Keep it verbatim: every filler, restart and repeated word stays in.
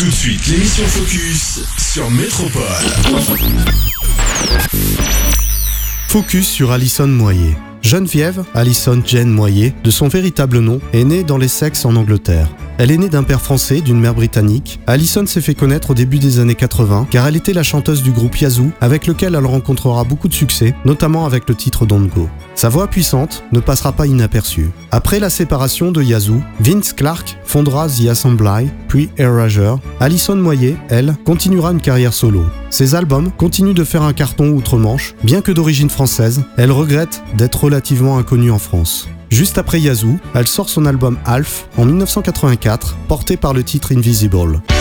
Tout de suite, l'émission Focus sur Métropole. Focus sur Alison Moyet. Geneviève Alison Jane Moyet, de son véritable nom, est née dans l'Essex en Angleterre. Elle est née d'un père français, d'une mère britannique. Alison s'est fait connaître au début des années quatre-vingts car elle était la chanteuse du groupe Yazoo, avec lequel elle rencontrera beaucoup de succès, notamment avec le titre Don't Go. Sa voix puissante ne passera pas inaperçue. Après la séparation de Yazoo, Vince Clarke fondera The Assembly, puis Erasure. Alison Moyet, elle, continuera une carrière solo. Ses albums continuent de faire un carton outre-Manche. Bien que d'origine française, elle regrette d'être relativement inconnue en France. Juste après Yazoo, elle sort son album Half en dix-neuf cent quatre-vingt-quatre, porté par le titre Invisible.